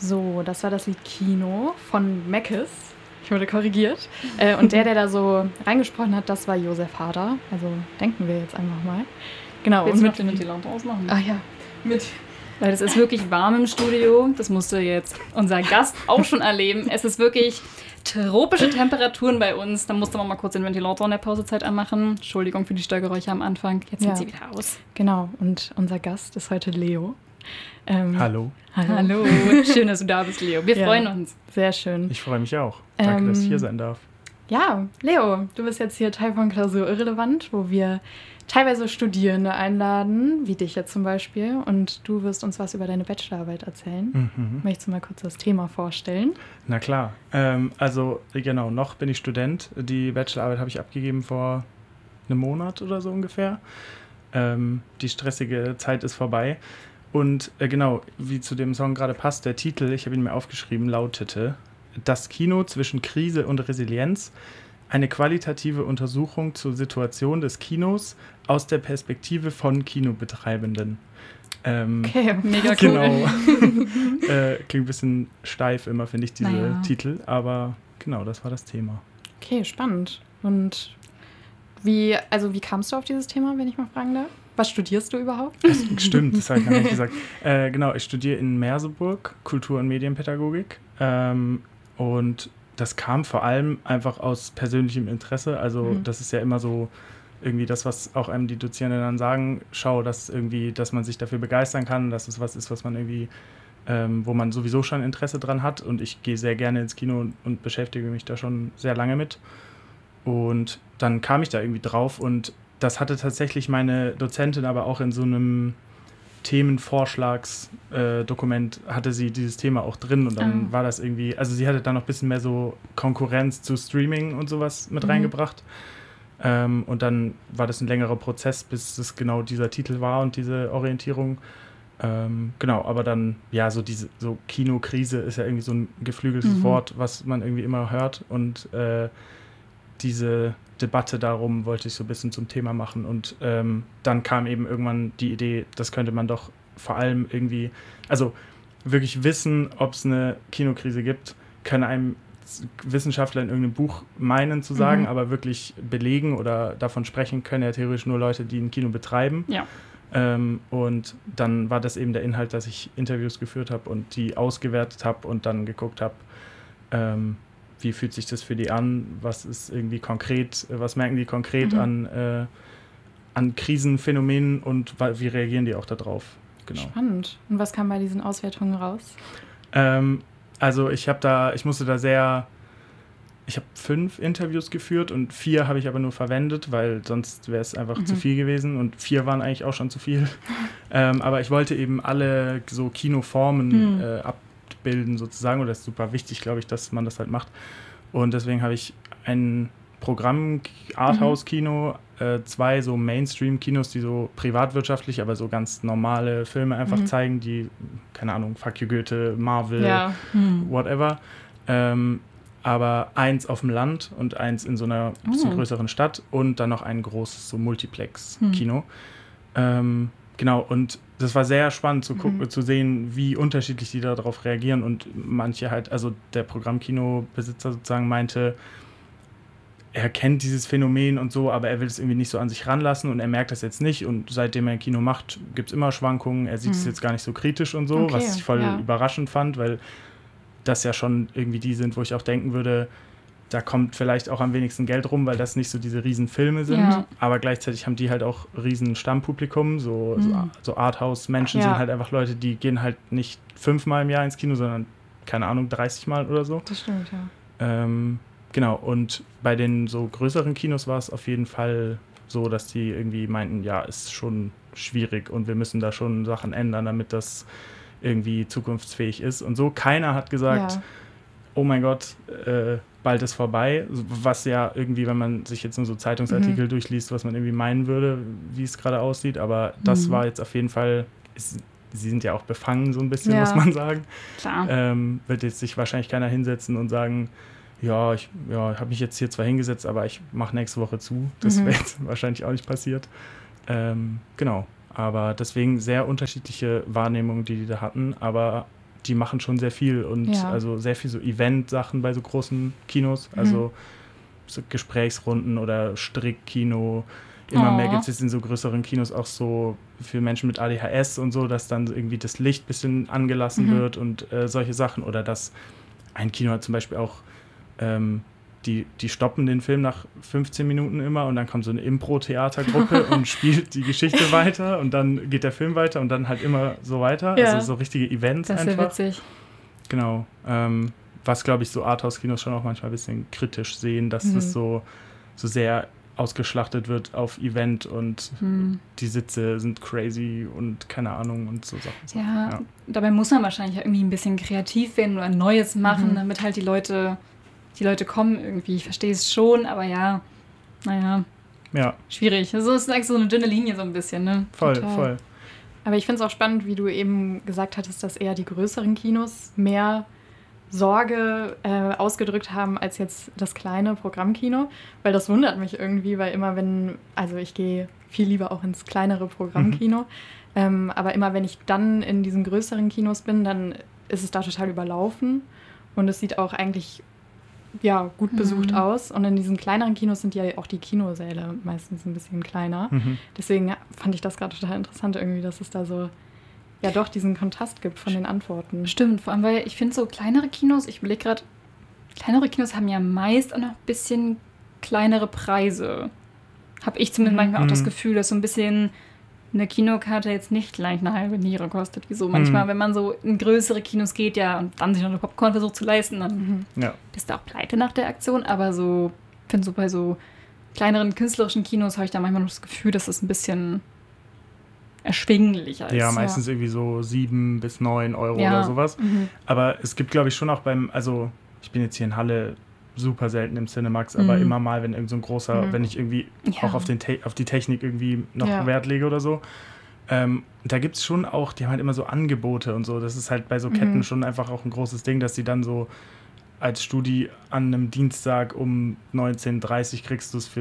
So, das war das Lied Kino von Meckes. Ich wurde korrigiert. Und der da so reingesprochen hat, das war Josef Hader. Also denken wir jetzt einfach mal. Genau. Willst du noch den Ventilator ausmachen? Ah ja. Weil es ist wirklich warm im Studio. Das musste jetzt unser Gast auch schon erleben. Es ist wirklich tropische Temperaturen bei uns. Da musste man mal kurz den Ventilator in der Pausezeit anmachen. Entschuldigung für die Störgeräusche am Anfang. Jetzt sind sie wieder aus. Genau. Und unser Gast ist heute Leo. Hallo. Hallo. Schön, dass du da bist, Leo. Wir freuen uns. Sehr schön. Ich freue mich auch. Danke, dass ich hier sein darf. Ja, Leo, du bist jetzt hier Teil von Klausur Irrelevant, wo wir teilweise Studierende einladen, wie dich jetzt zum Beispiel. Und du wirst uns was über deine Bachelorarbeit erzählen. Möchtest du mal kurz das Thema vorstellen? Na klar. Genau, noch bin ich Student. Die Bachelorarbeit habe ich abgegeben vor einem Monat oder so ungefähr. Die stressige Zeit ist vorbei. Und genau, wie zu dem Song gerade passt, der Titel, ich habe ihn mir aufgeschrieben, lautete: Das Kino zwischen Krise und Resilienz, eine qualitative Untersuchung zur Situation des Kinos aus der Perspektive von Kinobetreibenden. Okay, mega cool. Genau. Klingt ein bisschen steif immer, finde ich, diese Titel, aber genau, das war das Thema. Okay, spannend. Und wie kamst du auf dieses Thema, wenn ich mal fragen darf? Was studierst du überhaupt? Stimmt, das habe ich noch nicht gesagt. Genau, ich studiere in Merseburg Kultur- und Medienpädagogik. Und das kam vor allem einfach aus persönlichem Interesse. Also das ist ja immer so irgendwie das, was auch einem die Dozierenden dann sagen, dass man sich dafür begeistern kann, dass es was ist, was man irgendwie, wo man sowieso schon Interesse dran hat. Und ich gehe sehr gerne ins Kino und beschäftige mich da schon sehr lange mit. Und dann kam ich da irgendwie drauf und das hatte tatsächlich meine Dozentin aber auch in so einem Themenvorschlagsdokument hatte sie dieses Thema auch drin und dann war das irgendwie, also sie hatte da noch ein bisschen mehr so Konkurrenz zu Streaming und sowas mit reingebracht und dann war das ein längerer Prozess, bis es genau dieser Titel war und diese Orientierung. Genau, aber dann, ja, so Kinokrise ist ja irgendwie so ein geflügeltes Wort, was man irgendwie immer hört und diese Debatte darum wollte ich so ein bisschen zum Thema machen und dann kam eben irgendwann die Idee, das könnte man doch vor allem irgendwie, also wirklich wissen, ob es eine Kinokrise gibt, kann einem Wissenschaftler in irgendeinem Buch meinen zu sagen, aber wirklich belegen oder davon sprechen können ja theoretisch nur Leute, die ein Kino betreiben. Ja. Und dann war das eben der Inhalt, dass ich Interviews geführt habe und die ausgewertet habe und dann geguckt habe, wie fühlt sich das für die an, was ist irgendwie konkret, was merken die konkret an Krisenphänomenen und wie reagieren die auch darauf. Genau. Spannend. Und was kam bei diesen Auswertungen raus? Also ich habe 5 Interviews geführt und 4 habe ich aber nur verwendet, weil sonst wäre es einfach zu viel gewesen und 4 waren eigentlich auch schon zu viel. Aber ich wollte eben alle so Kinoformen abbilden sozusagen und das ist super wichtig, glaube ich, dass man das halt macht. Und deswegen habe ich ein Programm, Arthouse-Kino, 2 so Mainstream-Kinos, die so privatwirtschaftlich, aber so ganz normale Filme einfach zeigen, die, keine Ahnung, Fuck you Goethe, Marvel, whatever. Aber 1 auf dem Land und 1 in so einer bisschen größeren Stadt und dann noch ein großes so Multiplex-Kino. Genau, und das war sehr spannend zu gucken, zu sehen, wie unterschiedlich die darauf reagieren und manche halt, also der Programmkinobesitzer sozusagen meinte, er kennt dieses Phänomen und so, aber er will es irgendwie nicht so an sich ranlassen und er merkt das jetzt nicht und seitdem er ein Kino macht, gibt es immer Schwankungen, er sieht es jetzt gar nicht so kritisch und so, was ich voll überraschend fand, weil das ja schon irgendwie die sind, wo ich auch denken würde, da kommt vielleicht auch am wenigsten Geld rum, weil das nicht so diese riesen Filme sind, aber gleichzeitig haben die halt auch riesen Stammpublikum, so Arthouse-Menschen sind halt einfach Leute, die gehen halt nicht 5-mal im Jahr ins Kino, sondern, keine Ahnung, 30-mal oder so. Das stimmt, ja. Genau, und bei den so größeren Kinos war es auf jeden Fall so, dass die irgendwie meinten, ja, ist schon schwierig und wir müssen da schon Sachen ändern, damit das irgendwie zukunftsfähig ist und so. Keiner hat gesagt, oh mein Gott, bald ist vorbei, was ja irgendwie, wenn man sich jetzt nur so Zeitungsartikel durchliest, was man irgendwie meinen würde, wie es gerade aussieht, aber das war jetzt auf jeden Fall, sie sind ja auch befangen so ein bisschen, muss man sagen. Klar. Wird jetzt sich wahrscheinlich keiner hinsetzen und sagen, ich habe mich jetzt hier zwar hingesetzt, aber ich mache nächste Woche zu. Das wäre jetzt wahrscheinlich auch nicht passiert. Genau, aber deswegen sehr unterschiedliche Wahrnehmungen, die da hatten, aber die machen schon sehr viel und also sehr viel so Event-Sachen bei so großen Kinos, also so Gesprächsrunden oder Strickkino. Immer mehr gibt es jetzt in so größeren Kinos auch so für Menschen mit ADHS und so, dass dann irgendwie das Licht ein bisschen angelassen wird und solche Sachen. Oder dass ein Kino hat zum Beispiel auch, die stoppen den Film nach 15 Minuten immer und dann kommt so eine Impro-Theatergruppe und spielt die Geschichte weiter und dann geht der Film weiter und dann halt immer so weiter. Ja. Also so richtige Events einfach. Das ist ja witzig. Genau. Was, glaube ich, so Arthouse-Kinos schon auch manchmal ein bisschen kritisch sehen, dass das so sehr ausgeschlachtet wird auf Event und die Sitze sind crazy und keine Ahnung und so Sachen. Ja, dabei muss man wahrscheinlich irgendwie ein bisschen kreativ werden oder Neues machen, damit halt die Leute kommen irgendwie. Ich verstehe es schon, aber ja, schwierig. Also es ist eigentlich so eine dünne Linie so ein bisschen, ne? Voll. Aber ich finde es auch spannend, wie du eben gesagt hattest, dass eher die größeren Kinos mehr Sorge ausgedrückt haben als jetzt das kleine Programmkino, weil das wundert mich irgendwie, weil immer also ich gehe viel lieber auch ins kleinere Programmkino, aber immer wenn ich dann in diesen größeren Kinos bin, dann ist es da total überlaufen und es sieht auch eigentlich gut besucht aus und in diesen kleineren Kinos sind ja auch die Kinosäle meistens ein bisschen kleiner, deswegen fand ich das gerade total interessant irgendwie, dass es da so doch diesen Kontrast gibt von den Antworten. Stimmt, vor allem, weil ich finde so kleinere Kinos, ich überlege gerade, kleinere Kinos haben ja meist auch noch ein bisschen kleinere Preise. Habe ich zumindest manchmal auch das Gefühl, dass so ein bisschen eine Kinokarte jetzt nicht gleich eine halbe Niere kostet, wie so manchmal, wenn man so in größere Kinos geht, und dann sich noch eine Popcorn versucht zu leisten, dann bist du auch pleite nach der Aktion, aber so, ich finde so bei so kleineren künstlerischen Kinos habe ich da manchmal noch das Gefühl, dass es ein bisschen erschwinglicher ist. Ja, meistens irgendwie so 7 bis 9 Euro oder sowas. Aber es gibt, glaube ich, schon auch also ich bin jetzt hier in Halle super selten im Cinemax, aber immer mal, wenn irgend so ein großer, wenn ich irgendwie auch auf die Technik irgendwie noch Wert lege oder so. Da gibt es schon auch, die haben halt immer so Angebote und so. Das ist halt bei so Ketten schon einfach auch ein großes Ding, dass die dann so als Studi an einem Dienstag um 19:30 Uhr kriegst du es für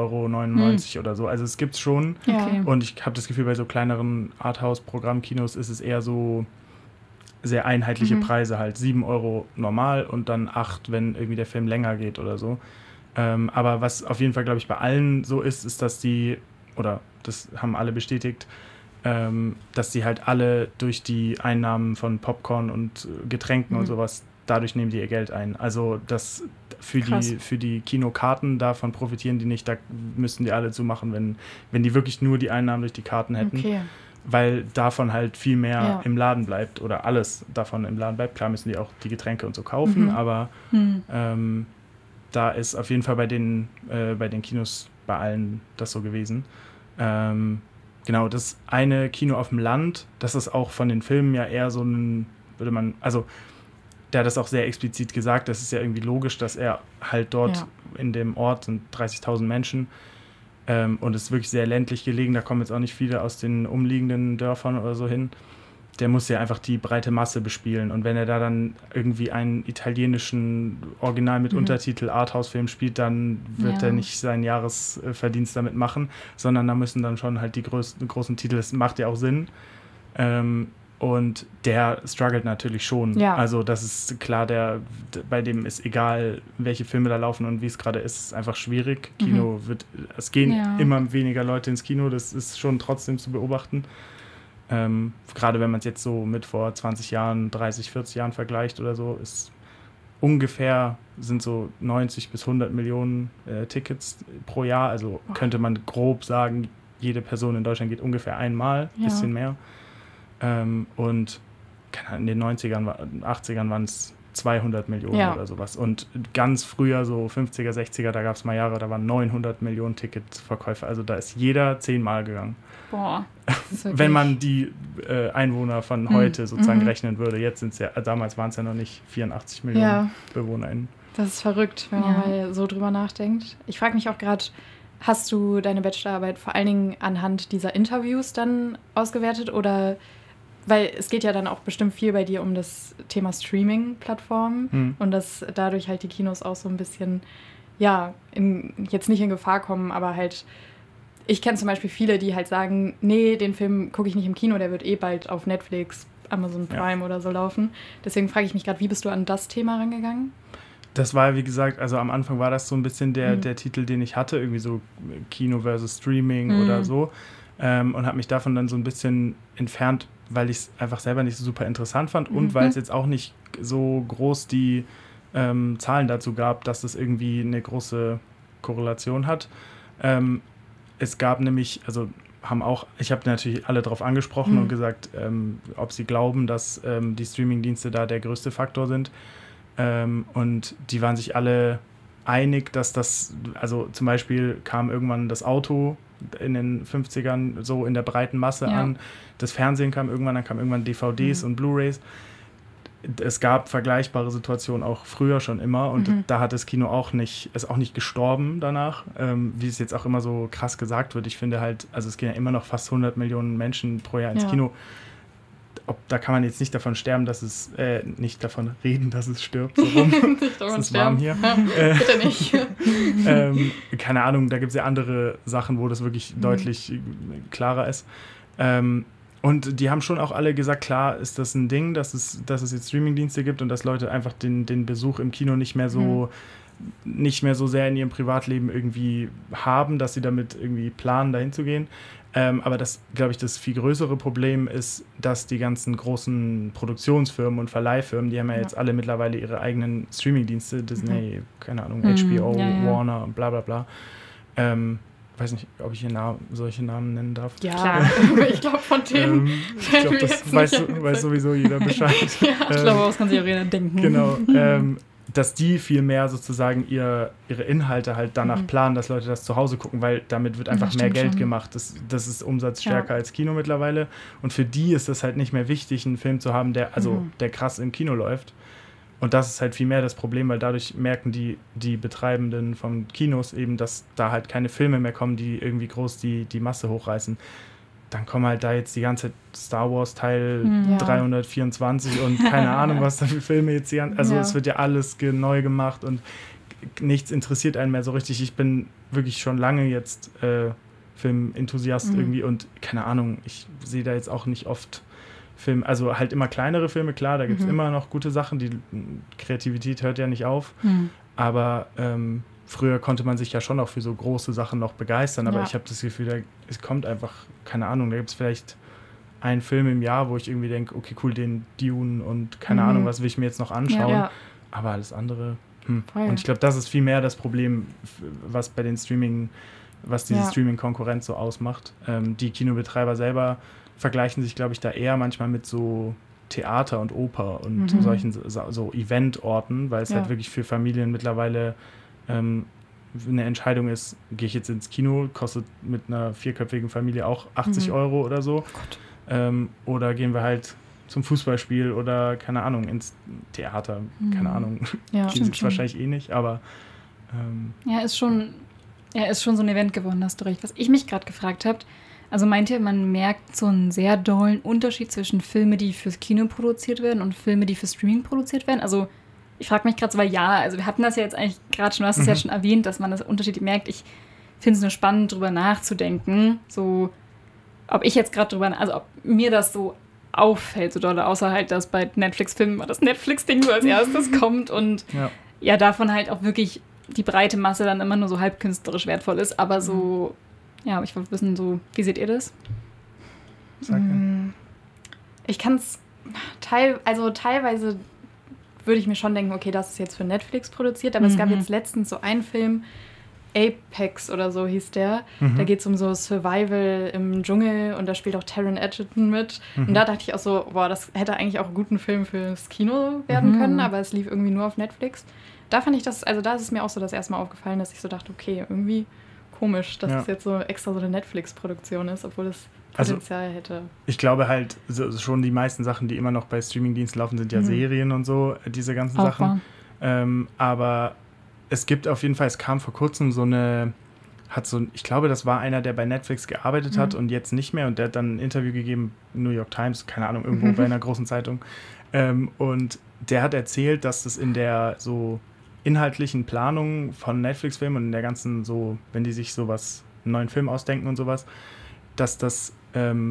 6,99 € oder so. Also es gibt's schon. Okay. Und ich habe das Gefühl, bei so kleineren Arthouse-Programmkinos ist es eher so sehr einheitliche Preise, halt 7 € normal und dann 8, wenn irgendwie der Film länger geht oder so. Aber was auf jeden Fall, glaube ich, bei allen so ist, dass das haben alle bestätigt, dass die halt alle durch die Einnahmen von Popcorn und Getränken und sowas, dadurch nehmen die ihr Geld ein. Also das für die Kinokarten, davon profitieren die nicht, da müssten die alle zumachen, wenn die wirklich nur die Einnahmen durch die Karten hätten. Okay. Weil davon halt viel mehr im Laden bleibt oder alles davon im Laden bleibt. Klar müssen die auch die Getränke und so kaufen, aber da ist auf jeden Fall bei den Kinos bei allen das so gewesen. Genau, das eine Kino auf dem Land, das ist auch von den Filmen ja eher so ein, der hat das auch sehr explizit gesagt, das ist ja irgendwie logisch, dass er halt dort in dem Ort sind 30.000 Menschen und es ist wirklich sehr ländlich gelegen, da kommen jetzt auch nicht viele aus den umliegenden Dörfern oder so hin. Der muss ja einfach die breite Masse bespielen und wenn er da dann irgendwie einen italienischen Original mit Untertitel Arthouse-Film spielt, dann wird er nicht seinen Jahresverdienst damit machen, sondern da müssen dann schon halt die großen Titel, das macht ja auch Sinn. Und der struggelt natürlich schon. Ja. Also das ist klar, bei dem ist egal, welche Filme da laufen und wie es gerade ist einfach schwierig. Es gehen immer weniger Leute ins Kino, das ist schon trotzdem zu beobachten. Gerade wenn man es jetzt so mit vor 20 Jahren, 30, 40 Jahren vergleicht oder so, sind so 90 bis 100 Millionen Tickets pro Jahr. Also könnte man grob sagen, jede Person in Deutschland geht ungefähr einmal, ein bisschen mehr. Und in den 90ern, 80ern waren es 200 Millionen oder sowas. Und ganz früher, so 50er, 60er, da gab es mal Jahre, da waren 900 Millionen Ticketverkäufe. Also da ist jeder 10-mal gegangen. Boah. Wenn man die Einwohner von heute sozusagen rechnen würde. Jetzt sind es damals waren es ja noch nicht 84 Millionen BewohnerInnen. Das ist verrückt, wenn man mal so drüber nachdenkt. Ich frage mich auch gerade, hast du deine Bachelorarbeit vor allen Dingen anhand dieser Interviews dann ausgewertet oder... Weil es geht ja dann auch bestimmt viel bei dir um das Thema Streaming-Plattformen und dass dadurch halt die Kinos auch so ein bisschen, jetzt nicht in Gefahr kommen, aber halt, ich kenne zum Beispiel viele, die halt sagen, nee, den Film gucke ich nicht im Kino, der wird bald auf Netflix Amazon Prime oder so laufen. Deswegen frage ich mich gerade, wie bist du an das Thema rangegangen? Das war, wie gesagt, also am Anfang war das so ein bisschen der Titel, den ich hatte, irgendwie so Kino versus Streaming oder so. Und habe mich davon dann so ein bisschen entfernt, weil ich es einfach selber nicht so super interessant fand und weil es jetzt auch nicht so groß die Zahlen dazu gab, dass es irgendwie eine große Korrelation hat. Es gab nämlich, also ich habe natürlich alle drauf angesprochen und gesagt, ob sie glauben, dass die Streamingdienste da der größte Faktor sind. Und die waren sich alle einig, dass das, also zum Beispiel kam irgendwann das Auto in den 50ern so in der breiten Masse an. Das Fernsehen kam irgendwann, dann kamen irgendwann DVDs und Blu-rays. Es gab vergleichbare Situationen auch früher schon immer und da hat das Kino ist auch nicht gestorben danach, wie es jetzt auch immer so krass gesagt wird. Ich finde halt, also es gehen ja immer noch fast 100 Millionen Menschen pro Jahr ins Kino. Da kann man jetzt nicht davon sterben, nicht davon reden, dass es stirbt. So rum. Es ist warm hier. Bitte nicht. Keine Ahnung, da gibt es ja andere Sachen, wo das wirklich deutlich klarer ist. Und die haben schon auch alle gesagt, klar ist das ein Ding, dass es jetzt Streamingdienste gibt und dass Leute einfach den Besuch im Kino nicht mehr so sehr in ihrem Privatleben irgendwie haben, dass sie damit irgendwie planen, dahin zu gehen. Aber das, glaube ich, das viel größere Problem ist, dass die ganzen großen Produktionsfirmen und Verleihfirmen, die haben ja jetzt alle mittlerweile ihre eigenen Streamingdienste, Disney, keine Ahnung, HBO, Warner, bla bla bla. Weiß nicht, ob ich hier solche Namen nennen darf. Ja, klar. Ich glaube, von denen ich glaube, das weiß sowieso jeder Bescheid. Ich glaube, das kann sich auch jeder denken. Genau. Dass die viel mehr sozusagen ihre Inhalte halt danach planen, dass Leute das zu Hause gucken, weil damit wird einfach mehr Geld gemacht. Das ist umsatzstärker als Kino mittlerweile. Und für die ist das halt nicht mehr wichtig, einen Film zu haben, der krass im Kino läuft. Und das ist halt viel mehr das Problem, weil dadurch merken die Betreibenden von Kinos eben, dass da halt keine Filme mehr kommen, die irgendwie groß die Masse hochreißen. Dann kommen halt da jetzt die ganze Star Wars Teil 324 und keine Ahnung, was da für Filme jetzt es wird ja alles neu gemacht und nichts interessiert einen mehr so richtig. Ich bin wirklich schon lange jetzt Filmenthusiast irgendwie und keine Ahnung, ich sehe da jetzt auch nicht oft Filme, also halt immer kleinere Filme, klar, da gibt es immer noch gute Sachen, die Kreativität hört ja nicht auf, aber früher konnte man sich ja schon auch für so große Sachen noch begeistern, aber ich habe das Gefühl, es kommt einfach, keine Ahnung, da gibt es vielleicht einen Film im Jahr, wo ich irgendwie denke, okay, cool, den Dune und keine Ahnung, was will ich mir jetzt noch anschauen, aber alles andere, Und ich glaube, das ist viel mehr das Problem, was bei den was diese Streaming-Konkurrenz so ausmacht. Die Kinobetreiber selber vergleichen sich, glaube ich, da eher manchmal mit so Theater und Oper und solchen so Eventorten, weil es halt wirklich für Familien mittlerweile eine Entscheidung ist, gehe ich jetzt ins Kino, kostet mit einer 4-köpfigen Familie auch 80 Euro oder so. Oder gehen wir halt zum Fußballspiel oder, keine Ahnung, ins Theater, keine Ahnung. Ja, die sind wahrscheinlich eh nicht, aber ist schon so ein Event geworden, hast du recht. Was ich mich gerade gefragt habe, also meint ihr, man merkt so einen sehr dollen Unterschied zwischen Filmen, die fürs Kino produziert werden und Filme, die für Streaming produziert werden? Also ich frage mich gerade so, weil also wir hatten das ja jetzt eigentlich gerade schon, du hast es ja schon erwähnt, dass man das Unterschied merkt. Ich finde es nur spannend, drüber nachzudenken, so ob ich jetzt gerade ob mir das so auffällt, so doll, außer halt, dass bei Netflix-Filmen immer das Netflix-Ding so als erstes kommt und davon halt auch wirklich die breite Masse dann immer nur so halb künstlerisch wertvoll ist, aber so, ich wollte wissen, so, wie seht ihr das? Ich kann es teilweise würde ich mir schon denken, okay, das ist jetzt für Netflix produziert, aber es gab jetzt letztens so einen Film, Apex oder so hieß der. Da geht es um so Survival im Dschungel und da spielt auch Taron Egerton mit. Und da dachte ich auch so, boah, das hätte eigentlich auch ein guter Film fürs Kino werden können, aber es lief irgendwie nur auf Netflix. Da fand ich das, also da ist es mir auch so das erste Mal aufgefallen, dass ich so dachte, okay, irgendwie komisch, dass es jetzt so extra so eine Netflix-Produktion ist, obwohl es Potenzial hätte. Ich glaube halt, schon die meisten Sachen, die immer noch bei Streamingdiensten laufen, sind ja Serien und so, diese ganzen auch Sachen. Aber es gibt auf jeden Fall, es kam vor kurzem ich glaube, das war einer, der bei Netflix gearbeitet hat und jetzt nicht mehr und der hat dann ein Interview gegeben, New York Times, keine Ahnung, irgendwo bei einer großen Zeitung. Und der hat erzählt, dass das in der so inhaltlichen Planung von Netflix-Filmen und in der ganzen so, wenn die sich einen neuen Film ausdenken und sowas, dass das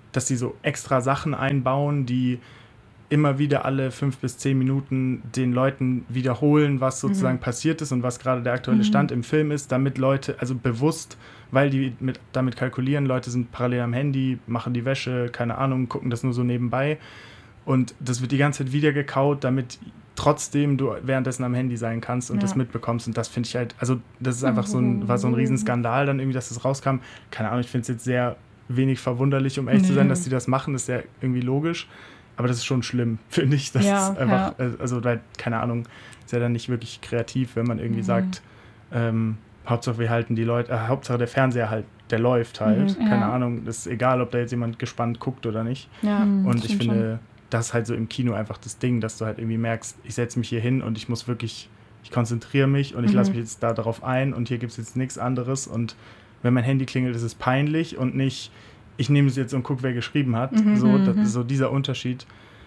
dass sie so extra Sachen einbauen, die immer wieder alle 5 bis 10 Minuten den Leuten wiederholen, was sozusagen passiert ist und was gerade der aktuelle Stand im Film ist, damit Leute, also bewusst, weil die damit kalkulieren, Leute sind parallel am Handy, machen die Wäsche, keine Ahnung, gucken das nur so nebenbei und das wird die ganze Zeit wieder gekaut, damit trotzdem du währenddessen am Handy sein kannst und das mitbekommst und das finde ich halt, also das ist einfach war so ein Riesenskandal dann irgendwie, dass das rauskam. Keine Ahnung, ich finde es jetzt sehr wenig verwunderlich, um ehrlich zu sein, dass die das machen, das ist ja irgendwie logisch. Aber das ist schon schlimm, finde ich. Das ist einfach, also keine Ahnung, ist ja dann nicht wirklich kreativ, wenn man irgendwie sagt, Hauptsache wir halten die Leute, Hauptsache der Fernseher halt, der läuft halt. Keine Ahnung, das ist egal, ob da jetzt jemand gespannt guckt oder nicht. Ja, und ich finde, das ist halt so im Kino einfach das Ding, dass du halt irgendwie merkst, ich setze mich hier hin und ich muss wirklich, ich konzentriere mich und ich lasse mich jetzt darauf ein und hier gibt es jetzt nichts anderes und wenn mein Handy klingelt, ist es peinlich und nicht, ich nehme es jetzt und gucke, wer geschrieben hat. So dieser Unterschied.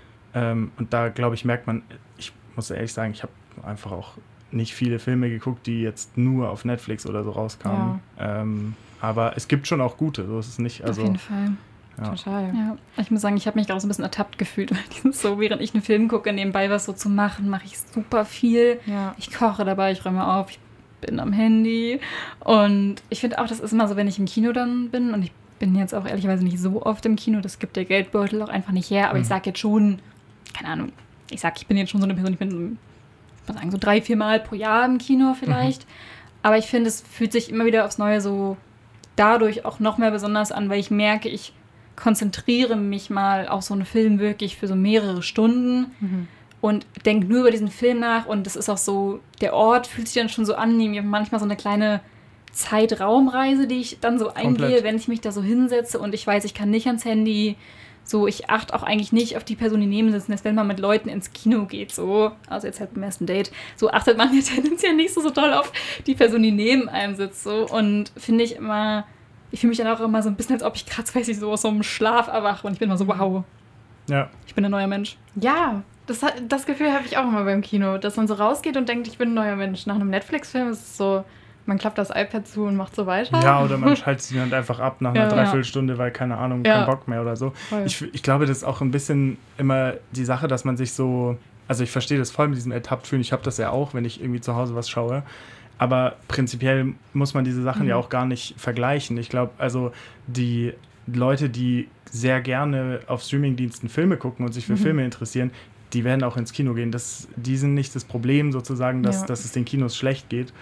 Und da, glaube ich, merkt man, ich muss ehrlich sagen, ich habe einfach auch nicht viele Filme geguckt, die jetzt nur auf Netflix oder so rauskamen. Ja. Aber es gibt schon auch gute, so ist es nicht. Also, auf jeden Fall. Ja. Total. Ja, ich muss sagen, ich habe mich gerade so ein bisschen ertappt gefühlt, weil dieses so, während ich einen Film gucke, nebenbei was so zu machen, mache ich super viel. Ja. Ich koche dabei, ich räume auf, ich bin am Handy. Und ich finde auch, das ist immer so, wenn ich im Kino dann bin und ich bin jetzt auch ehrlicherweise nicht so oft im Kino, das gibt der Geldbeutel auch einfach nicht her, aber ich sage jetzt schon, keine Ahnung, ich bin jetzt schon so eine Person, ich bin, ich muss sagen, so 3-4 Mal pro Jahr im Kino vielleicht, aber ich finde, es fühlt sich immer wieder aufs Neue so dadurch auch noch mehr besonders an, weil ich merke, ich konzentriere mich mal auf so einen Film wirklich für so mehrere Stunden und denke nur über diesen Film nach und es ist auch so, der Ort fühlt sich dann schon so an, wie manchmal so eine kleine Zeitraumreise, die ich dann so eingehe, wenn ich mich da so hinsetze und ich weiß, ich kann nicht ans Handy, so, ich achte auch eigentlich nicht auf die Person, die neben sitzen, dass wenn man mit Leuten ins Kino geht, so, also jetzt halt beim ersten Date, so achtet man ja tendenziell nicht so toll auf die Person, die neben einem sitzt, so, und finde ich immer, ich fühle mich dann auch immer so ein bisschen, als ob ich gerade, weiß ich, so aus so einem Schlaf erwache und ich bin immer so, wow, ich bin ein neuer Mensch. Ja, das Gefühl habe ich auch immer beim Kino, dass man so rausgeht und denkt, ich bin ein neuer Mensch. Nach einem Netflix-Film ist es so, man klappt das iPad zu und macht so weiter. Ja, oder man schaltet sich halt einfach ab nach einer Dreiviertelstunde, weil, keine Ahnung, kein Bock mehr oder so. Ich glaube, das ist auch ein bisschen immer die Sache, dass man sich so, also ich verstehe das voll mit diesem Ertappt-Fühlen, ich habe das ja auch, wenn ich irgendwie zu Hause was schaue, aber prinzipiell muss man diese Sachen ja auch gar nicht vergleichen. Ich glaube, also die Leute, die sehr gerne auf Streamingdiensten Filme gucken und sich für Filme interessieren, die werden auch ins Kino gehen. Die sind nicht das Problem sozusagen, dass es den Kinos schlecht geht.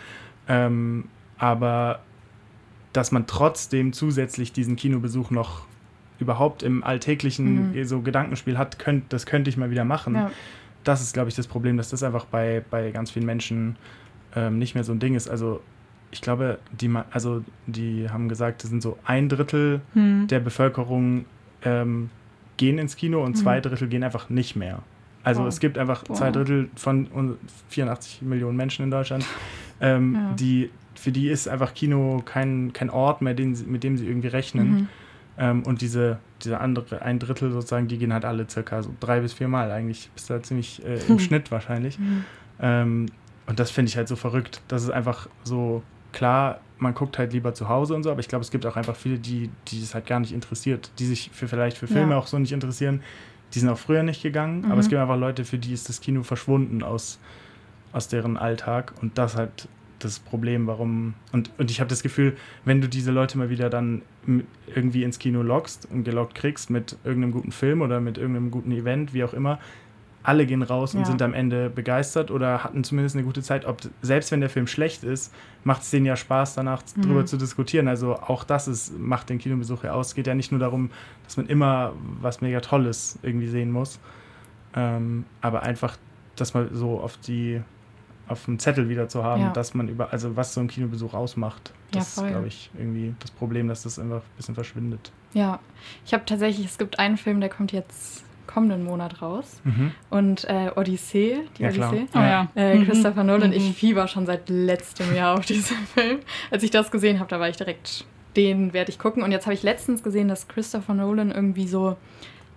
Aber dass man trotzdem zusätzlich diesen Kinobesuch noch überhaupt im alltäglichen so Gedankenspiel hat, das könnte ich mal wieder machen. Ja. Das ist, glaube ich, das Problem, dass das einfach bei ganz vielen Menschen nicht mehr so ein Ding ist. Also ich glaube, die haben gesagt, das sind so 1/3 der Bevölkerung gehen ins Kino und 2/3 gehen einfach nicht mehr. Also es gibt einfach 2/3 von 84 Millionen Menschen in Deutschland, für die ist einfach Kino kein Ort mehr, mit dem sie irgendwie rechnen. Und diese andere 1/3 sozusagen, die gehen halt alle circa so 3 bis 4 Mal eigentlich. Bist da ziemlich im Schnitt wahrscheinlich. Und das finde ich halt so verrückt. Das ist einfach so, klar, man guckt halt lieber zu Hause und so, aber ich glaube, es gibt auch einfach viele, die es halt gar nicht interessiert, die sich vielleicht für Filme auch so nicht interessieren. Die sind auch früher nicht gegangen, aber es gibt einfach Leute, für die ist das Kino verschwunden aus deren Alltag und das halt das Problem, warum... Und ich habe das Gefühl, wenn du diese Leute mal wieder dann irgendwie ins Kino lockst und gelockt kriegst mit irgendeinem guten Film oder mit irgendeinem guten Event, wie auch immer, alle gehen raus und sind am Ende begeistert oder hatten zumindest eine gute Zeit. Selbst wenn der Film schlecht ist, macht es denen ja Spaß, danach drüber zu diskutieren. Also auch das macht den Kinobesuch ja aus. Es geht ja nicht nur darum, dass man immer was mega Tolles irgendwie sehen muss, aber einfach, dass man so auf dem Zettel wieder zu haben, dass man was so ein Kinobesuch ausmacht. Das ist, glaube ich, irgendwie das Problem, dass das einfach ein bisschen verschwindet. Ja, es gibt einen Film, der kommt jetzt kommenden Monat raus. Und Odyssee, Odyssee. Christopher Nolan. Ich fieber schon seit letztem Jahr auf diesen Film. Als ich das gesehen habe, da war ich direkt, den werde ich gucken. Und jetzt habe ich letztens gesehen, dass Christopher Nolan irgendwie so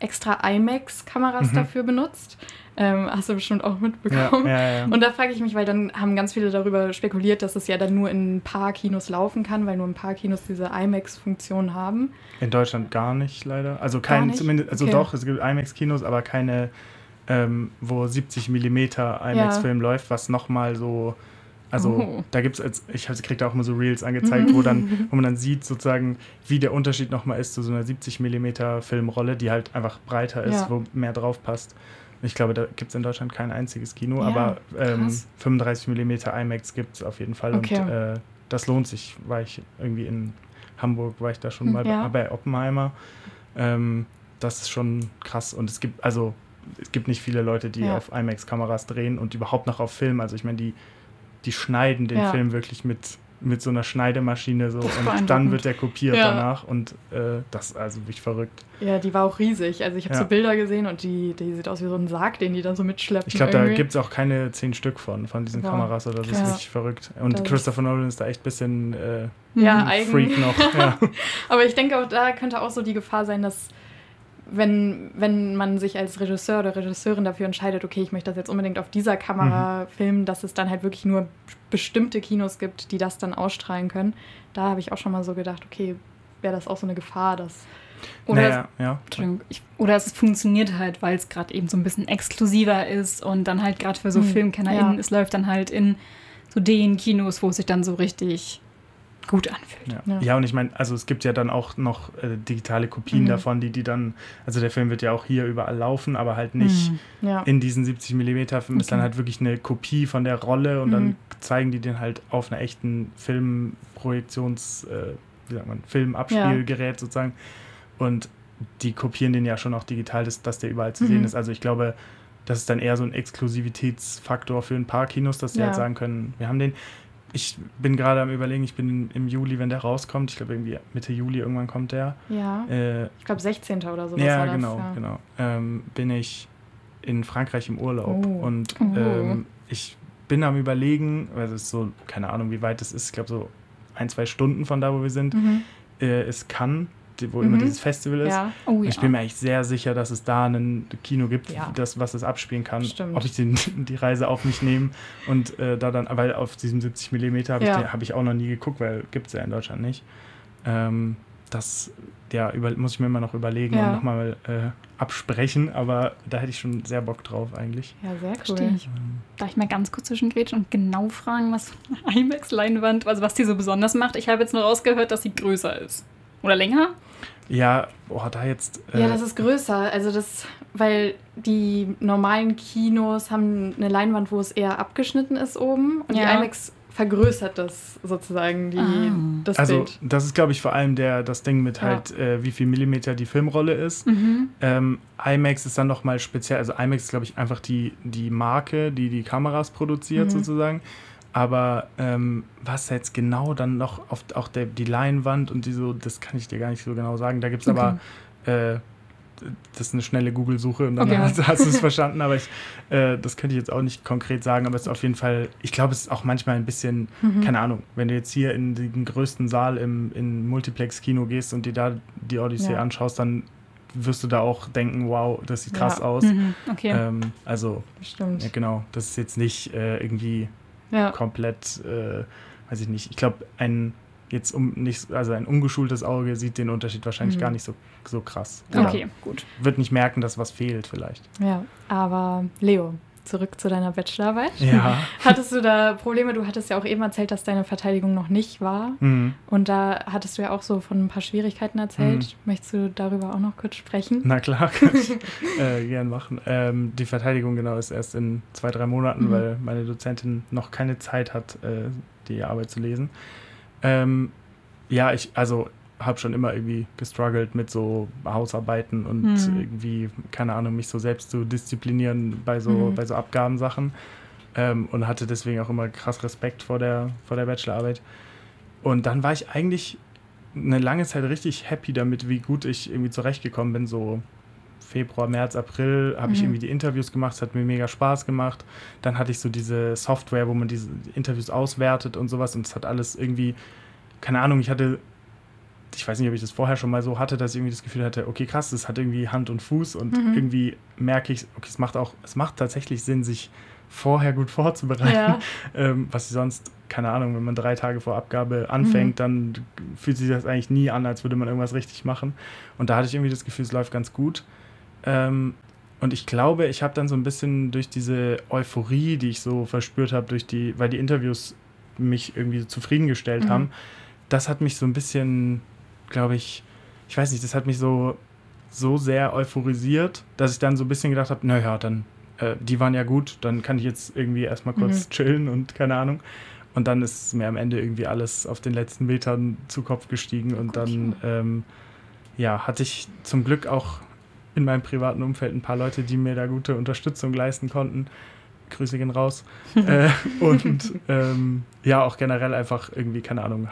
extra IMAX-Kameras dafür benutzt. Hast du bestimmt auch mitbekommen. Ja. Und da frage ich mich, weil dann haben ganz viele darüber spekuliert, dass es ja dann nur in ein paar Kinos laufen kann, weil nur ein paar Kinos diese IMAX-Funktion haben. In Deutschland gar nicht, leider. Also kein, zumindest, also doch, es gibt IMAX-Kinos, aber keine, wo 70 mm IMAX-Film läuft, was nochmal so, also da gibt es, ich kriege da auch immer so Reels angezeigt, wo man dann sieht sozusagen, wie der Unterschied nochmal ist zu so einer 70 mm Filmrolle, die halt einfach breiter ist, wo mehr drauf passt. Ich glaube, da gibt es in Deutschland kein einziges Kino, aber 35 mm IMAX gibt es auf jeden Fall. Okay. Und das lohnt sich. War ich irgendwie in Hamburg, war ich da schon mal bei Oppenheimer. Das ist schon krass. Und es gibt nicht viele Leute, die auf IMAX-Kameras drehen und überhaupt noch auf Film. Also ich meine, die schneiden den Film wirklich mit so einer Schneidemaschine so und dann wird der kopiert danach und das ist also wirklich verrückt. Ja, die war auch riesig. Also ich habe so Bilder gesehen und die sieht aus wie so ein Sarg, den die dann so mitschleppen. Ich glaube, da gibt es auch keine 10 Stück von diesen Kameras oder das ist richtig verrückt. Und das Christopher Nolan ist da echt ein bisschen Freak noch. Ja. Aber ich denke auch, da könnte auch so die Gefahr sein, dass wenn man sich als Regisseur oder Regisseurin dafür entscheidet, okay, ich möchte das jetzt unbedingt auf dieser Kamera filmen, dass es dann halt wirklich nur bestimmte Kinos gibt, die das dann ausstrahlen können. Da habe ich auch schon mal so gedacht, okay, wäre das auch so eine Gefahr, dass... Oder es funktioniert halt, weil es gerade eben so ein bisschen exklusiver ist und dann halt gerade für so FilmkennerInnen, es läuft dann halt in so den Kinos, wo es sich dann so richtig gut anfühlt. Ja, und ich meine, also es gibt ja dann auch noch digitale Kopien davon, die dann, also der Film wird ja auch hier überall laufen, aber halt nicht in diesen 70 mm Film ist dann halt wirklich eine Kopie von der Rolle und dann zeigen die den halt auf einer echten Filmabspielgerät sozusagen und die kopieren den ja schon auch digital, dass der überall zu sehen ist. Also ich glaube, das ist dann eher so ein Exklusivitätsfaktor für ein paar Kinos, dass die halt sagen können, wir haben den. Ich bin gerade am Überlegen, ich bin im Juli, wenn der rauskommt, ich glaube irgendwie Mitte Juli irgendwann kommt der. Ja, ich glaube 16. oder so. Ja, genau. Bin ich in Frankreich im Urlaub und ich bin am Überlegen, weil es ist so, keine Ahnung wie weit es ist, ich glaube so 1-2 Stunden von da, wo wir sind, ist Cannes, wo immer dieses Festival ist. Ja. Und ich bin mir eigentlich sehr sicher, dass es da ein Kino gibt, was es abspielen kann. Stimmt. Ob ich die Reise auf mich nehme und da dann, weil auf diesem 70 mm habe ich auch noch nie geguckt, weil gibt es ja in Deutschland nicht. Das muss ich mir immer noch überlegen und nochmal absprechen, aber da hätte ich schon sehr Bock drauf eigentlich. Ja, sehr cool. Verstehe ich. Darf ich mal ganz kurz zwischengrätschen und genau fragen, was IMAX-Leinwand, also was die so besonders macht? Ich habe jetzt nur rausgehört, dass sie größer ist. Oder länger? Ja, da jetzt... ja, das ist größer. Also weil die normalen Kinos haben eine Leinwand, wo es eher abgeschnitten ist oben. Und die IMAX vergrößert das sozusagen, das also, Bild. das ist, glaube ich, vor allem das Ding mit halt, wie viel Millimeter die Filmrolle ist. IMAX ist dann nochmal speziell. Also IMAX ist, glaube ich, einfach die Marke, die Kameras produziert sozusagen. Aber was jetzt genau dann noch auf auch die Leinwand und das kann ich dir gar nicht so genau sagen. Da gibt es aber, das ist eine schnelle Google-Suche und dann hast du es verstanden. Aber das könnte ich jetzt auch nicht konkret sagen. Aber es ist auf jeden Fall, ich glaube, es ist auch manchmal ein bisschen, keine Ahnung, wenn du jetzt hier in den größten Saal in Multiplex-Kino gehst und dir da die Odyssee anschaust, dann wirst du da auch denken, wow, das sieht krass aus. Also, stimmt. Ja, genau, das ist jetzt nicht irgendwie... komplett, weiß ich nicht. Ich glaube, ein ungeschultes Auge sieht den Unterschied wahrscheinlich gar nicht so krass. Okay, gut. Wird nicht merken, dass was fehlt vielleicht. Ja, aber Leo, zurück zu deiner Bachelorarbeit. Ja. Hattest du da Probleme? Du hattest ja auch eben erzählt, dass deine Verteidigung noch nicht war. Und da hattest du ja auch so von ein paar Schwierigkeiten erzählt. Möchtest du darüber auch noch kurz sprechen? Na klar, kann ich gern machen. Die Verteidigung genau ist erst in 2-3 Monaten, weil meine Dozentin noch keine Zeit hat, die Arbeit zu lesen. Ich habe schon immer irgendwie gestruggelt mit so Hausarbeiten und irgendwie, keine Ahnung, mich so selbst zu disziplinieren bei so Abgabensachen und hatte deswegen auch immer krass Respekt vor der Bachelorarbeit. Und dann war ich eigentlich eine lange Zeit richtig happy damit, wie gut ich irgendwie zurechtgekommen bin, so Februar, März, April habe ich irgendwie die Interviews gemacht, es hat mir mega Spaß gemacht. Dann hatte ich so diese Software, wo man diese Interviews auswertet und sowas und es hat alles irgendwie, keine Ahnung, ich hatte ich weiß nicht, ob ich das vorher schon mal so hatte, dass ich irgendwie das Gefühl hatte, okay, krass, das hat irgendwie Hand und Fuß und irgendwie merke ich, okay, es macht tatsächlich Sinn, sich vorher gut vorzubereiten, was sonst, keine Ahnung, wenn man 3 Tage vor Abgabe anfängt, dann fühlt sich das eigentlich nie an, als würde man irgendwas richtig machen. Und da hatte ich irgendwie das Gefühl, es läuft ganz gut. Und ich glaube, ich habe dann so ein bisschen durch diese Euphorie, die ich so verspürt habe, weil die Interviews mich irgendwie so zufriedengestellt haben, das hat mich so ein bisschen, glaube ich weiß nicht, das hat mich so sehr euphorisiert, dass ich dann so ein bisschen gedacht habe, naja, dann die waren ja gut, dann kann ich jetzt irgendwie erstmal kurz chillen und keine Ahnung. Und dann ist mir am Ende irgendwie alles auf den letzten Metern zu Kopf gestiegen. Und dann hatte ich zum Glück auch in meinem privaten Umfeld ein paar Leute, die mir da gute Unterstützung leisten konnten. Grüße gehen raus. Und auch generell einfach irgendwie, keine Ahnung,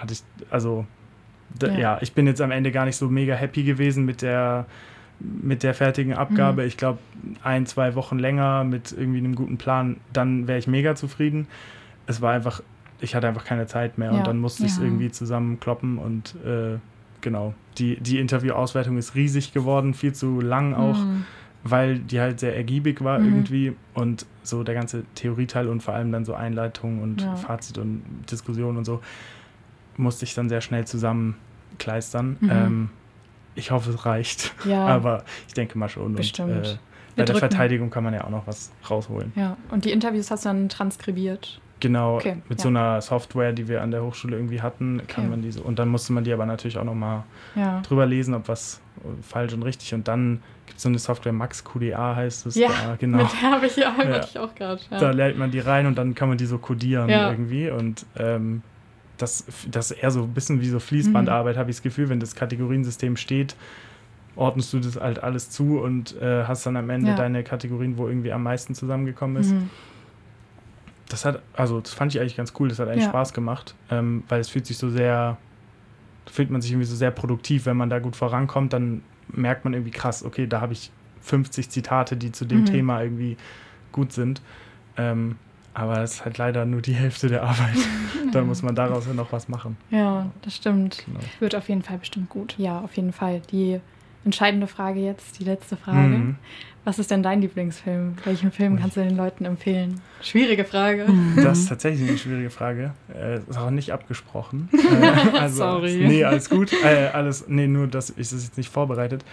ich bin jetzt am Ende gar nicht so mega happy gewesen mit der fertigen Abgabe. Ich glaube, 1-2 Wochen länger mit irgendwie einem guten Plan, dann wäre ich mega zufrieden. Es war einfach, ich hatte einfach keine Zeit mehr und dann musste ich es irgendwie zusammenkloppen und genau. Die Interviewauswertung ist riesig geworden, viel zu lang auch, weil die halt sehr ergiebig war irgendwie und so der ganze Theorieteil und vor allem dann so Einleitung und Fazit und Diskussion und so musste ich dann sehr schnell zusammenkleistern. Ich hoffe, es reicht, aber ich denke mal schon. Bestimmt. Und bei der Verteidigung kann man ja auch noch was rausholen. Ja, und die Interviews hast du dann transkribiert? Genau, mit so einer Software, die wir an der Hochschule irgendwie hatten, kann man diese. Und dann musste man die aber natürlich auch nochmal drüber lesen, ob was falsch und richtig. Und dann gibt es so eine Software, Max QDA heißt es. Ja, genau. mit der habe ich auch gerade. Ja. Da lernt man die rein und dann kann man die so codieren irgendwie. Und das ist eher so ein bisschen wie so Fließbandarbeit, habe ich das Gefühl, wenn das Kategoriensystem steht, ordnest du das halt alles zu und hast dann am Ende deine Kategorien, wo irgendwie am meisten zusammengekommen ist. Das fand ich eigentlich ganz cool, das hat eigentlich Spaß gemacht, weil es fühlt man sich irgendwie so sehr produktiv, wenn man da gut vorankommt, dann merkt man irgendwie krass, okay, da habe ich 50 Zitate, die zu dem Thema irgendwie gut sind. Aber das ist halt leider nur die Hälfte der Arbeit. Da muss man daraus ja noch was machen. Ja, das stimmt. Genau. Wird auf jeden Fall bestimmt gut. Ja, auf jeden Fall. Die entscheidende Frage jetzt, die letzte Frage. Was ist denn dein Lieblingsfilm? Welchen Film kannst du den Leuten empfehlen? Schwierige Frage. Das ist tatsächlich eine schwierige Frage. Ist auch nicht abgesprochen. Sorry. Nee, alles gut. Nur, dass ich das jetzt nicht vorbereitet.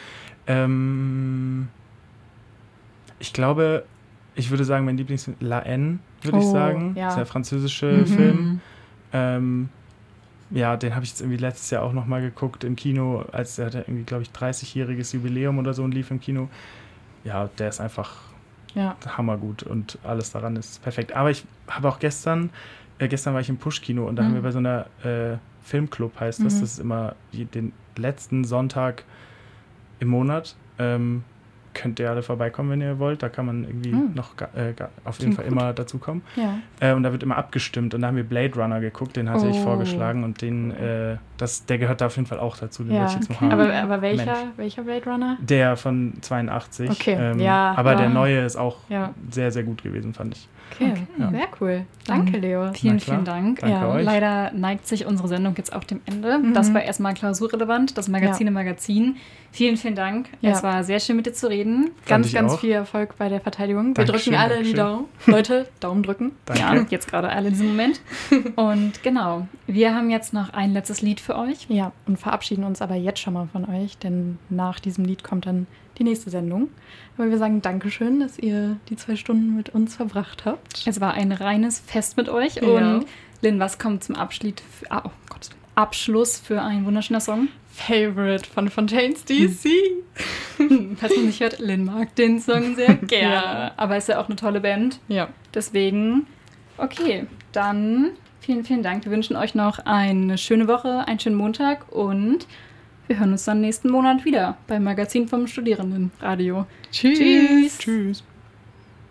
Ich glaube, ich würde sagen, mein Lieblingsfilm La Haine, würde ich sagen. Ja. Das ist der französische Film. Den habe ich jetzt irgendwie letztes Jahr auch nochmal geguckt im Kino, als der hatte irgendwie, glaube ich, 30-jähriges Jubiläum oder so und lief im Kino. Ja, der ist einfach hammergut und alles daran ist perfekt. Aber ich habe auch gestern war ich im Push-Kino und da haben wir bei so einer Filmclub, heißt das. Das ist immer den letzten Sonntag im Monat. Könnt ihr alle vorbeikommen, wenn ihr wollt. Da kann man irgendwie noch auf jeden Fall immer dazukommen. Ja. Und da wird immer abgestimmt. Und da haben wir Blade Runner geguckt, den hatte ich vorgeschlagen. Und der gehört da auf jeden Fall auch dazu. Den wollte ich jetzt noch haben. Aber welcher Blade Runner? Der von 82. Okay, aber der neue ist auch sehr, sehr gut gewesen, fand ich. Okay, sehr cool. Danke, Leo. Vielen Dank. Danke euch. Leider neigt sich unsere Sendung jetzt auch dem Ende. Das war erstmal klausurrelevant, das Magazin im Magazin. Vielen Dank. Es war sehr schön, mit dir zu reden. Ganz viel Erfolg bei der Verteidigung. Wir drücken alle die Daumen. Leute, Daumen drücken. Danke. Ja, jetzt gerade alle in diesem Moment. Und genau, wir haben jetzt noch ein letztes Lied für euch. Ja, und verabschieden uns aber jetzt schon mal von euch, denn nach diesem Lied kommt dann die nächste Sendung. Aber wir sagen Dankeschön, dass ihr die 2 Stunden mit uns verbracht habt. Es war ein reines Fest mit euch. Ja. Und Lynn, was kommt zum Abschluss für ein wunderschöner Song? Favorite von Fontaines DC. Falls man nicht hört, Lynn mag den Song sehr gerne. Ja. Aber ist ja auch eine tolle Band. Ja. Deswegen, okay, dann vielen Dank. Wir wünschen euch noch eine schöne Woche, einen schönen Montag und wir hören uns dann nächsten Monat wieder beim Magazin vom Studierendenradio. Tschüss. Tschüss.